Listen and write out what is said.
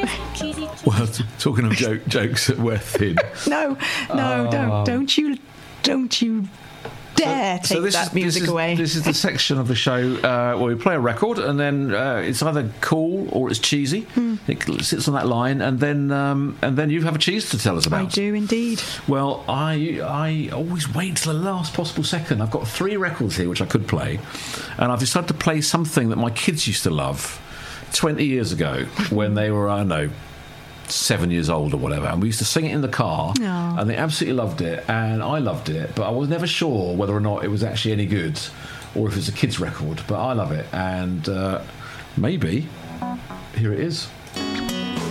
Well, talking of jokes that we're thin. No, don't you dare take that music away. This is the section of the show where we play a record, and then it's either cool or it's cheesy. It sits on that line, and then you have a cheese to tell us about. I do indeed. Well, I always wait till the last possible second. I've got 3 records here which I could play, and I've decided to play something that my kids used to love 20 years ago when they were, I don't know, 7 years old or whatever, and we used to sing it in the car. Aww. And they absolutely loved it, and I loved it, but I was never sure whether or not it was actually any good or if it's a kid's record. But I love it, and maybe here it is.